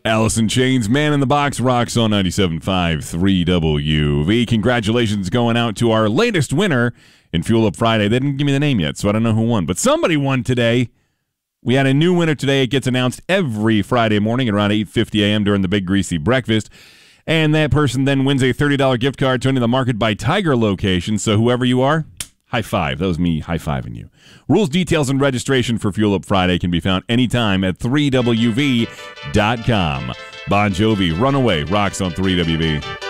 Alice in Chains, Man in the Box, rocks on 97.5 3WV. Congratulations going out to our latest winner in Fuel Up Friday. They didn't give me the name yet, so I don't know who won. But somebody won today. We had a new winner today. It gets announced every Friday morning at around 8:50 a.m. during the Big Greasy Breakfast. And that person then wins a $30 gift card to the Market by Tiger location. So whoever you are, high five. That was me high-fiving you. Rules, details, and registration for Fuel Up Friday can be found anytime at 3WV.com. Bon Jovi, Runaway, rocks on 3WV.